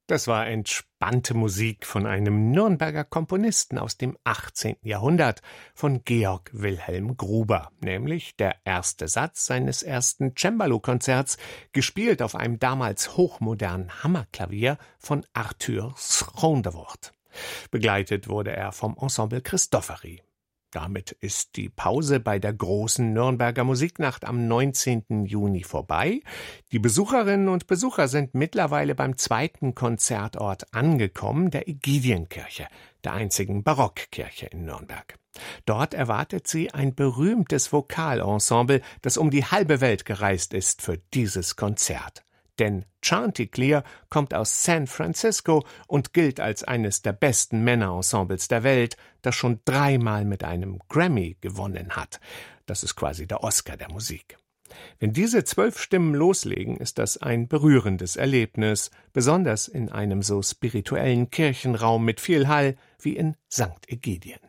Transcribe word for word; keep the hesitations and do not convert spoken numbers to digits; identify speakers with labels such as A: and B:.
A: Das war entspannte Musik von einem Nürnberger Komponisten aus dem achtzehnten Jahrhundert, von Georg Wilhelm Gruber, nämlich der erste Satz seines ersten Cembalo-Konzerts, gespielt auf einem damals hochmodernen Hammerklavier von Arthur Schrondevoort. Begleitet wurde er vom Ensemble Christopheri. Damit ist die Pause bei der großen Nürnberger Musiknacht am neunzehnten Juni vorbei. Die Besucherinnen und Besucher sind mittlerweile beim zweiten Konzertort angekommen, der Ägidienkirche, der einzigen Barockkirche in Nürnberg. Dort erwartet sie ein berühmtes Vokalensemble, das um die halbe Welt gereist ist für dieses Konzert. Denn Chanticleer kommt aus San Francisco und gilt als eines der besten Männerensembles der Welt, das schon dreimal mit einem Grammy gewonnen hat. Das ist quasi der Oscar der Musik. Wenn diese zwölf Stimmen loslegen, ist das ein berührendes Erlebnis, besonders in einem so spirituellen Kirchenraum mit viel Hall wie in Sankt Ägidien.